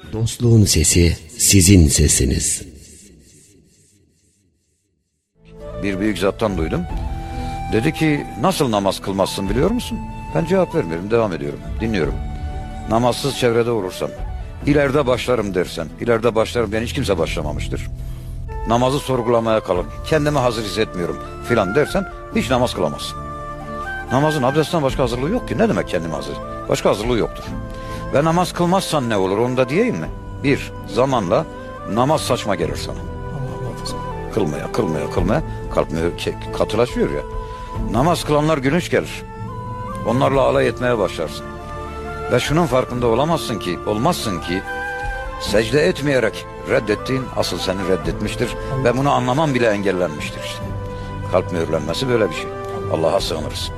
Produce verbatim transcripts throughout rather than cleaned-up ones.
Dostluğun sesi sizin sesiniz. Bir büyük zattan duydum. Dedi ki nasıl namaz kılmazsın biliyor musun? Ben cevap vermiyorum, devam ediyorum, dinliyorum. Namazsız çevrede olursan, ileride başlarım dersen, ileride başlarım yani hiç kimse başlamamıştır. Namazı sorgulamaya kalın, kendimi hazır hissetmiyorum filan dersen hiç namaz kılamazsın. Namazın abdestten başka hazırlığı yok ki. Ne demek kendimi hazır? Başka hazırlığı yoktur. Ve namaz kılmazsan ne olur onu da diyeyim mi? Bir, zamanla namaz saçma gelir sana. Kılmaya, kılmaya, kılmaya kalkmıyor, katılaşıyor ya. Namaz kılanlar gülünç gelir. Onlarla alay etmeye başlarsın. Ve şunun farkında olamazsın ki, olmazsın ki secde etmeyerek reddettiğin asıl seni reddetmiştir. Ve bunu anlaman bile engellenmiştir işte. Kalp mühürlenmesi böyle bir şey. Allah'a sığınırız.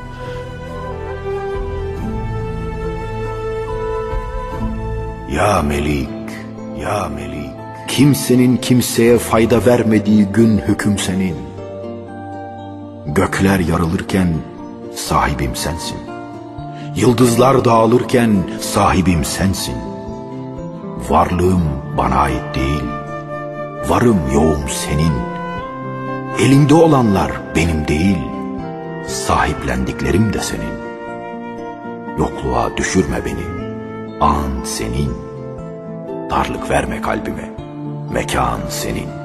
Ya Melik, ya Melik, kimsenin kimseye fayda vermediği gün hüküm senin. Gökler yarılırken sahibim sensin. Yıldızlar dağılırken sahibim sensin. Varlığım bana ait değil, varım yoğum senin. Elinde olanlar benim değil, sahiplendiklerim de senin. Yokluğa düşürme beni, an senin. Darlık verme kalbime, mekan senin.